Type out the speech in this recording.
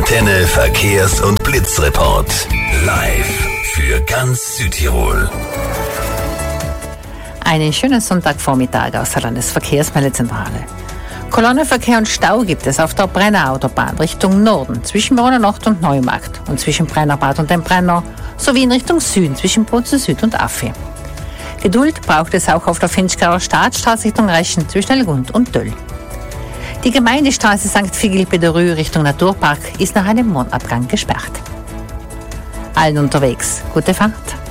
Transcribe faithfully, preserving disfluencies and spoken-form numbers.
Antenne Verkehrs- und Blitzreport. Live für ganz Südtirol. Einen schönen Sonntagvormittag aus der Landesverkehrsmeldezentrale. Kolonnenverkehr und Stau gibt es auf der Brenner Autobahn Richtung Norden zwischen Brunnenort und Neumarkt und zwischen Brennerbad und dem Brenner sowie in Richtung Süden zwischen Bozen Süd und Affi. Geduld braucht es auch auf der Finchgarer Staatsstraße Richtung Reschen zwischen Elgund und Döll. Die Gemeindestraße Sankt Philippe de Rue Richtung Naturpark ist nach einem Mondabgang gesperrt. Allen unterwegs, gute Fahrt!